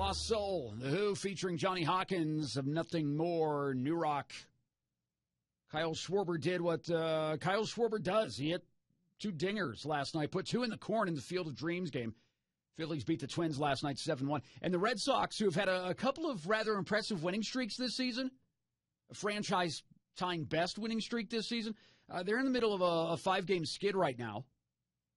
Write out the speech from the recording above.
Lost Soul, The Who, featuring Johnny Hawkins of Nothing More, New Rock. Kyle Schwarber did what Kyle Schwarber does. He hit 2 dingers last night, put 2 in the corn in the Field of Dreams game. Phillies beat the Twins last night 7-1. And the Red Sox, who have had a couple of rather impressive winning streaks this season, a franchise-tying best winning streak this season, they're in the middle of a 5-game skid right now.